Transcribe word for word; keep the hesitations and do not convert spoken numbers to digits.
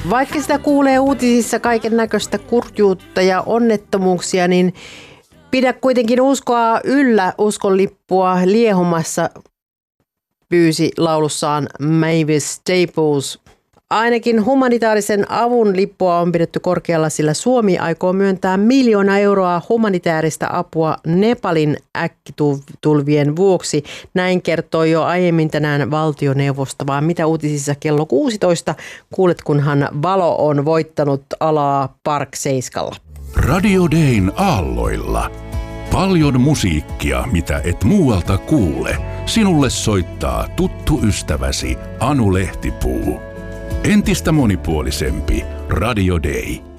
Vaikka sitä kuulee uutisissa kaiken näköistä kurjuutta ja onnettomuuksia, niin pidä kuitenkin uskoa yllä, uskon lippua liehumassa, pyysi laulussaan Mavis Staples. Ainakin humanitaarisen avun lippua on pidetty korkealla, sillä Suomi aikoo myöntää miljoona euroa humanitaarista apua Nepalin äkkitulvien vuoksi. Näin kertoi jo aiemmin tänään valtioneuvosto, vaan mitä uutisissa kello kuusitoista kuulet, kunhan valo on voittanut alaa Park Seiskalla. Radio Dayn aalloilla. Paljon musiikkia, mitä et muualta kuule. Sinulle soittaa tuttu ystäväsi Anu Lehtipuu. Entistä monipuolisempi Radio Day.